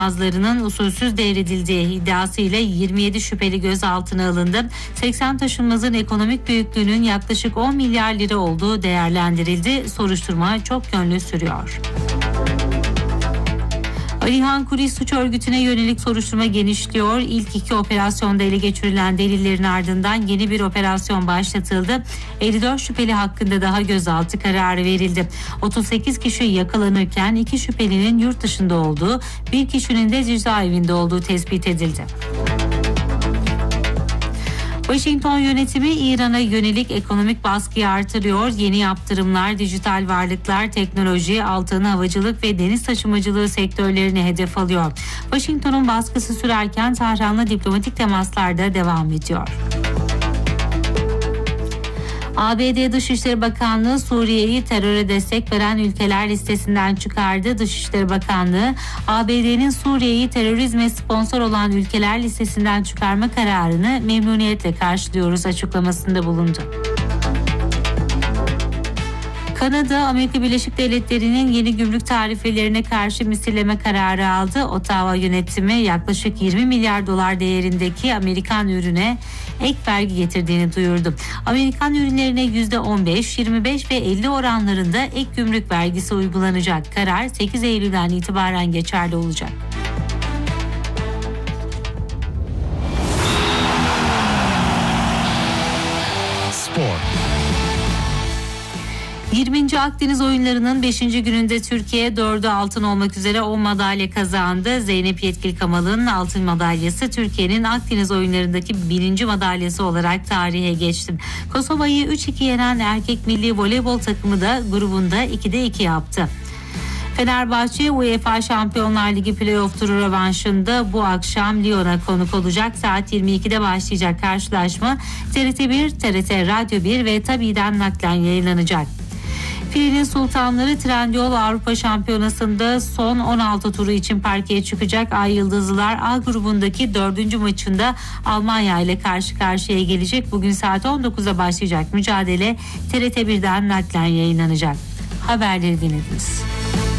cihazlarının usulsüz devredildiği iddiasıyla 27 şüpheli gözaltına alındı. 80 taşınmazın ekonomik büyüklüğünün yaklaşık 10 milyar lira olduğu değerlendirildi. Soruşturma çok yönlü sürüyor. Alihan Kuri suç örgütüne yönelik soruşturma genişliyor. İlk 2 operasyonda ele geçirilen delillerin ardından yeni bir operasyon başlatıldı. 54 şüpheli hakkında daha gözaltı kararı verildi. 38 kişi yakalanırken 2 şüphelinin yurt dışında olduğu, bir kişinin de cezaevinde olduğu tespit edildi. Washington yönetimi İran'a yönelik ekonomik baskıyı artırıyor. Yeni yaptırımlar, dijital varlıklar, teknoloji, altın, havacılık ve deniz taşımacılığı sektörlerini hedef alıyor. Washington'un baskısı sürerken Tahran'la diplomatik temaslar da devam ediyor. ABD Dışişleri Bakanlığı Suriye'yi teröre destek veren ülkeler listesinden çıkardı. Dışişleri Bakanlığı, ABD'nin Suriye'yi terörizme sponsor olan ülkeler listesinden çıkarma kararını memnuniyetle karşılıyoruz açıklamasında bulundu. Kanada, Amerika Birleşik Devletleri'nin yeni gümrük tarifelerine karşı misilleme kararı aldı. Ottawa yönetimi yaklaşık 20 milyar dolar değerindeki Amerikan ürüne ek vergi getirdiğini duyurdu. Amerikan ürünlerine %15, 25 ve 50 oranlarında ek gümrük vergisi uygulanacak. Karar 8 Eylül'den itibaren geçerli olacak. Spor. 20. Akdeniz oyunlarının 5. gününde Türkiye 4'ü altın olmak üzere 10 madalya kazandı. Zeynep Yetkili Kamal'ın altın madalyası Türkiye'nin Akdeniz oyunlarındaki 1. madalyası olarak tarihe geçti. Kosova'yı 3-2 yenen erkek milli voleybol takımı da grubunda 2'de 2 yaptı. Fenerbahçe UEFA Şampiyonlar Ligi playoff turu rövanşında bu akşam Lyon'a konuk olacak. Saat 22'de başlayacak karşılaşma TRT1, TRT Radyo 1 ve TABİ'den naklen yayınlanacak. Filenin Sultanları Trendyol Avrupa Şampiyonası'nda son 16 turu için parkeye çıkacak. Ay Yıldızlılar A grubundaki 4. maçında Almanya ile karşı karşıya gelecek. Bugün saat 19'da başlayacak mücadele TRT1'den naklen yayınlanacak. Haberleri dinlediniz.